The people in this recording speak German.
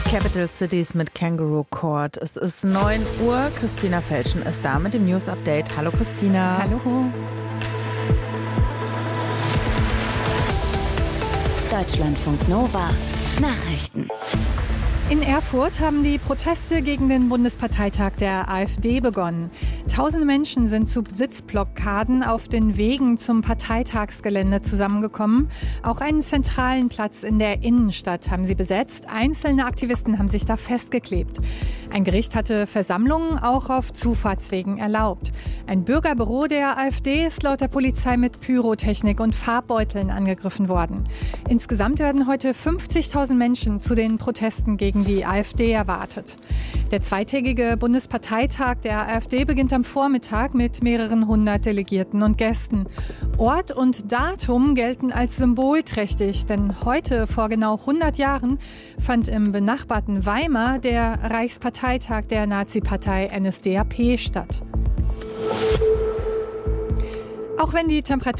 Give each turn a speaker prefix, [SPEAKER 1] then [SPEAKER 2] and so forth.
[SPEAKER 1] Capital Cities mit Kangaroo Court. Es ist 9 Uhr. Christina Felschen ist da mit dem News Update. Hallo Christina.
[SPEAKER 2] Hallo.
[SPEAKER 3] Deutschlandfunk Nova Nachrichten.
[SPEAKER 2] In Erfurt haben die Proteste gegen den Bundesparteitag der AfD begonnen. Tausende Menschen sind zu Sitzblockaden auf den Wegen zum Parteitagsgelände zusammengekommen. Auch einen zentralen Platz in der Innenstadt haben sie besetzt. Einzelne Aktivisten haben sich da festgeklebt. Ein Gericht hatte Versammlungen auch auf Zufahrtswegen erlaubt. Ein Bürgerbüro der AfD ist laut der Polizei mit Pyrotechnik und Farbbeuteln angegriffen worden. Insgesamt werden heute 50.000 Menschen zu den Protesten gegen die AfD erwartet. Der zweitägige Bundesparteitag der AfD beginnt am Vormittag mit mehreren hundert Delegierten und Gästen. Ort und Datum gelten als symbolträchtig, denn heute vor genau 100 Jahren fand im benachbarten Weimar der Reichsparteitag der Nazi-Partei NSDAP statt. Auch wenn die Temperatur